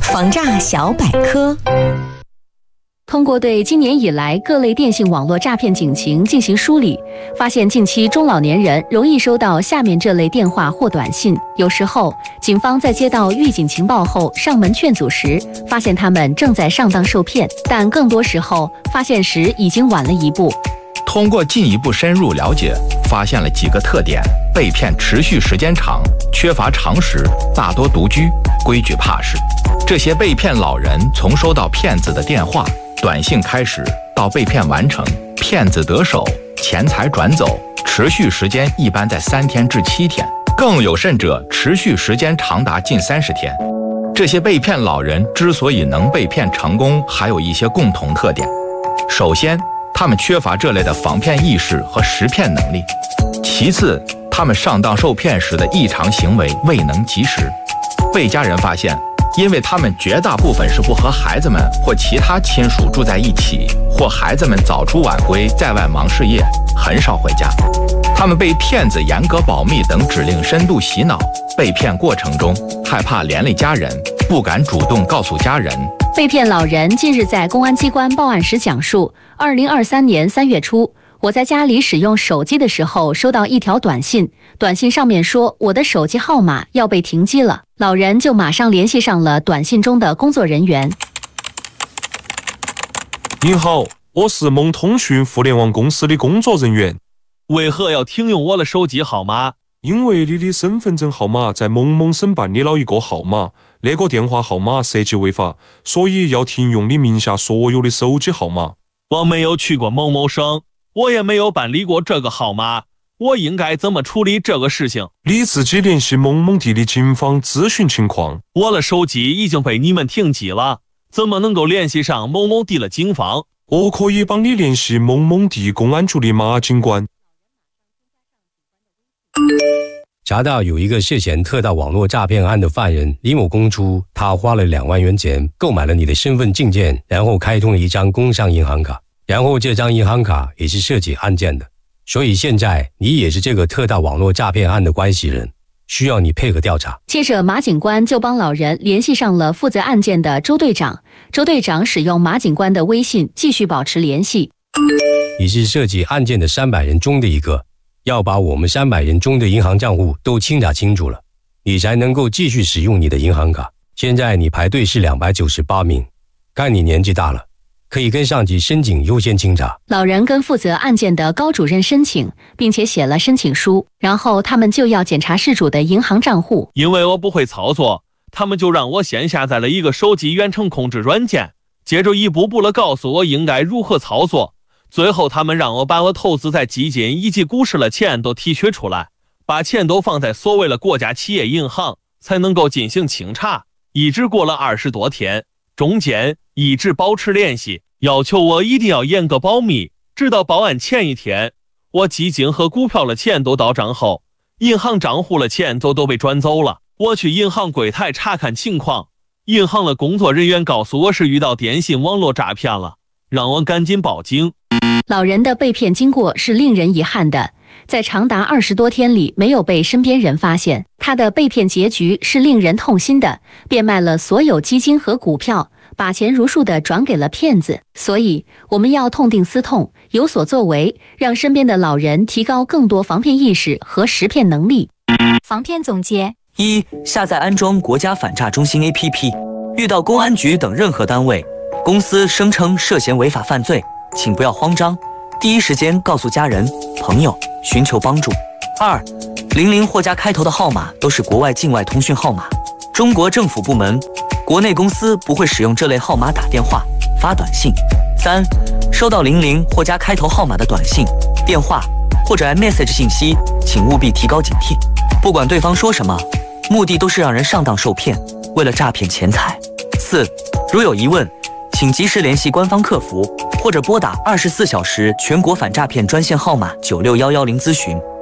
防诈小百科。 通过对今年以来各类电信网络诈骗警情进行梳理，发现近期中老年人容易收到下面这类电话或短信。有时候，警方在接到预警情报后上门劝阻时，发现他们正在上当受骗，但更多时候发现时已经晚了一步。 通过进一步深入了解，发现了几个特点：被骗持续时间长，缺乏常识，大多独居，规矩怕事。这些被骗老人从收到骗子的电话、短信开始到被骗完成，骗子得手，钱财转走，持续时间一般在3天至7天，更有甚者持续时间长达近30天。这些被骗老人之所以能被骗成功，还有一些共同特点。首先，他们缺乏这类的防骗意识和识骗能力；其次，他们上当受骗时的异常行为未能及时。被家人发现，因为他们绝大部分是不和孩子们或其他亲属住在一起，或孩子们早出晚归，在外忙事业，很少回家。他们被骗子严格保密等指令深度洗脑，被骗过程中害怕连累家人，不敢主动告诉家人。 被骗老人近日在公安机关报案时讲述，2023年3月初，我在家里使用手机的时候，收到一条短信，短信上面说我的手机号码要被停机了，老人就马上联系上了短信中的工作人员。 您好，我是蒙通讯互联网公司的工作人员。 为何要停用我的手机号码？ 因为你的身份证号码在某某省办理了一个号码，那个电话号码涉及违法，所以要停用你名下所有的手机号码。 我没有去过某某省，我也没有办理过这个号码，我应该怎么处理这个事情？ 你自己联系某某地的警方咨询情况。 我的手机已经被你们停机了，怎么能够联系上某某地的警方？ 我可以帮你联系某某地公安局的马警官。 查到有一个涉嫌特大网络诈骗案的犯人李某供出，他花了2万元钱购买了你的身份证件，然后开通了一张工商银行卡，然后这张银行卡也是涉及案件的，所以现在你也是这个特大网络诈骗案的关系人，需要你配合调查。 接着马警官就帮老人联系上了负责案件的周队长，周队长使用马警官的微信继续保持联系。 你是涉及案件的300人中的一个，要把我们300人中的银行账户都清查清楚了，你才能够继续使用你的银行卡。现在你排队是298名，看你年纪大了，可以跟上级申请优先清查。 老人跟负责案件的高主任申请，并且写了申请书，然后他们就要检查事主的银行账户。 因为我不会操作，他们就让我先下载了一个手机远程控制软件，接着一步步地告诉我应该如何操作。最后他们让我把我投资在基金以及股市的钱都提取出来，把钱都放在所谓的国家企业银行，才能够进行清查。一直过了20多天，中间一直保持联系，要求我一定要严格保密，直到报案前一天，我基金和股票的钱都到账后，银行账户的钱都被转走了。我去银行柜台查看情况，银行的工作人员告诉我是遇到电信网络诈骗了，让我赶紧报警。 老人的被骗经过是令人遗憾的，在长达20多天里没有被身边人发现。他的被骗结局是令人痛心的，变卖了所有基金和股票，把钱如数地转给了骗子。所以我们要痛定思痛，有所作为，让身边的老人提高更多防骗意识和识骗能力。 防骗总结 ：1. 下载安装国家反诈中心 APP， 遇到公安局等任何单位、公司声称涉嫌违法犯罪，请不要慌张，第一时间告诉家人、朋友，寻求帮助。2. 00或加开头的号码都是国外境外通讯号码，中国政府部门、国内公司不会使用这类号码打电话、发短信。3. 收到00或加开头号码的短信、电话或者 iMessage 信息，请务必提高警惕，不管对方说什么，目的都是让人上当受骗，为了诈骗钱财。4. 如有疑问，请及时联系官方客服，或者拨打24小时全国反诈骗专线号码9611咨询。